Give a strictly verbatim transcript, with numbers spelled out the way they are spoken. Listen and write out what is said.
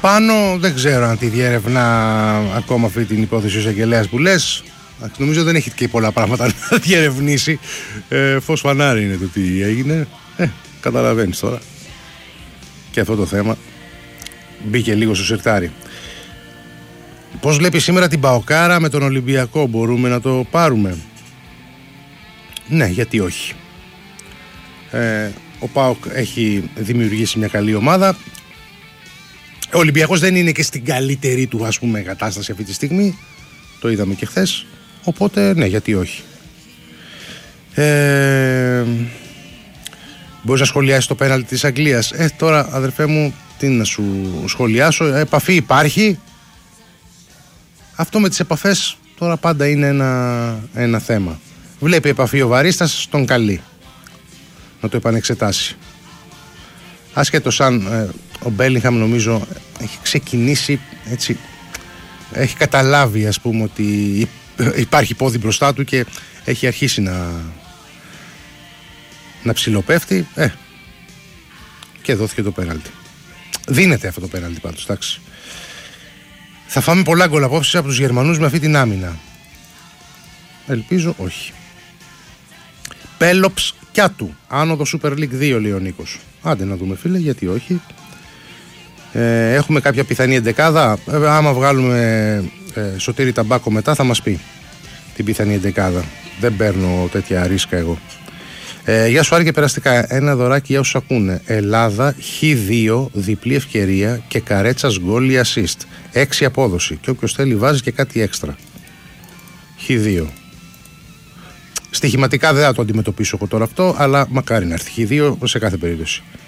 Πάνω δεν ξέρω αν τη διερευνά ακόμα αυτή την υπόθεση ο εισαγγελέας που λες. Νομίζω δεν έχει και πολλά πράγματα να διερευνήσει. ε, Φως φανάρι είναι το τι έγινε. ε, Καταλαβαίνεις τώρα. Και αυτό το θέμα μπήκε λίγο στο σιρτάρι. Πώς βλέπει σήμερα την Παοκάρα με τον Ολυμπιακό? Μπορούμε να το πάρουμε? Ναι, γιατί όχι. ε, Ο ΠΑΟΚ έχει δημιουργήσει μια καλή ομάδα. Ο Ολυμπιακός δεν είναι και στην καλύτερη του, ας πούμε, κατάσταση αυτή τη στιγμή. Το είδαμε και χθες. Οπότε ναι, γιατί όχι. ε, Μπορείς να σχολιάσεις το πέναλτι της Αγγλίας? Ε, τώρα αδερφέ μου, τι να σου σχολιάσω? Επαφή υπάρχει. Αυτό με τις επαφές τώρα πάντα είναι ένα, ένα θέμα. Βλέπει επαφή ο βαρίστας, τον καλεί να το επανεξετάσει. Άσχετος αν ε, ο Μπέλιγχαμ νομίζω έχει ξεκινήσει έτσι, έχει καταλάβει, ας πούμε, ότι υπάρχει πόδι μπροστά του και έχει αρχίσει να να ψιλοπέφτει. ε, και δόθηκε το πέναλτι. Δίνεται αυτό το πέναλτι πάντως, εντάξει. Θα φάμε πολλά γκολ απόψε από τους Γερμανούς με αυτή την άμυνα? Ελπίζω όχι. Πέλοψ Κιάτου, άνοδο Super League δύο, λέει ο Νίκος. Άντε να δούμε, φίλε, γιατί όχι. ε, Έχουμε κάποια πιθανή εντεκάδα? ε, Άμα βγάλουμε ε, Σωτήρη Ταμπάκο μετά θα μας πει την πιθανή εντεκάδα. Δεν παίρνω τέτοια ρίσκα εγώ. ε, Γεια σου Άρη και περαστικά. Ένα δωράκι για όσους ακούνε. Ελλάδα χ δύο, διπλή ευκαιρία και Καρέτσας γκολ ή assist. έξι απόδοση και όποιος θέλει βάζει και κάτι έξτρα. χ δύο. Στοιχηματικά δεν θα το αντιμετωπίσω εγώ τώρα αυτό, αλλά μακάρι να έρθει χ δύο σε κάθε περίπτωση.